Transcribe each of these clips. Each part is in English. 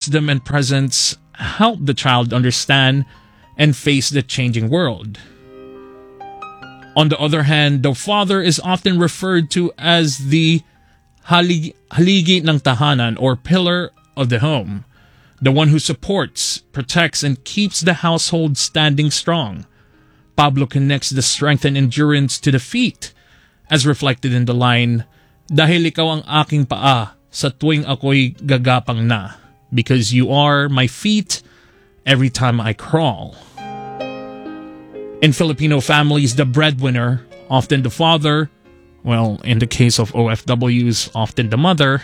wisdom and presence help the child understand and face the changing world. On the other hand, the father is often referred to as the haligi ng tahanan, or pillar of the home, the one who supports, protects, and keeps the household standing strong. Pablo connects the strength and endurance to the feet, as reflected in the line, "Dahil ikaw ang aking paa sa tuwing ako'y gagapang na, because you are my feet every time I crawl." In Filipino families, the breadwinner, often the father, well, in the case of OFWs, often the mother,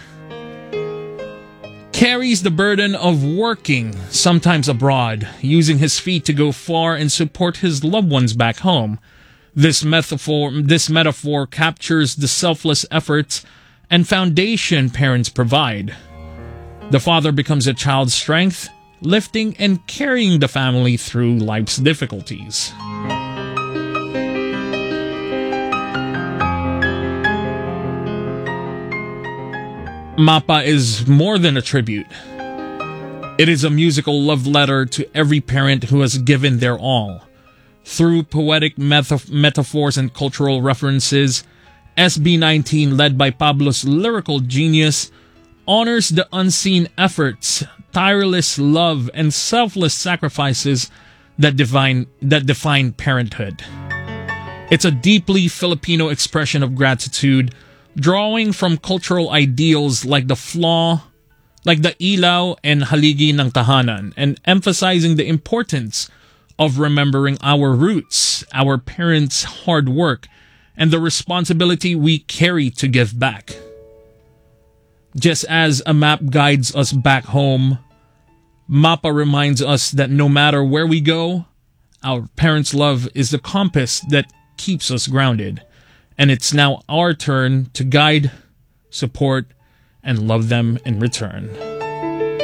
carries the burden of working, sometimes abroad, using his feet to go far and support his loved ones back home. This metaphor captures the selfless efforts and foundation parents provide. The father becomes a child's strength, lifting and carrying the family through life's difficulties. Mapa is more than a tribute. It is a musical love letter to every parent who has given their all. Through poetic metaphors and cultural references, SB19, led by Pablo's lyrical genius, honors the unseen efforts, tireless love, and selfless sacrifices that define parenthood. It's a deeply Filipino expression of gratitude, drawing from cultural ideals like the ilaw and haligi ng tahanan, and emphasizing the importance of remembering our roots, our parents' hard work, and the responsibility we carry to give back. Just as a map guides us back home, Mapa reminds us that no matter where we go, our parents' love is the compass that keeps us grounded. And it's now our turn to guide, support, and love them in return.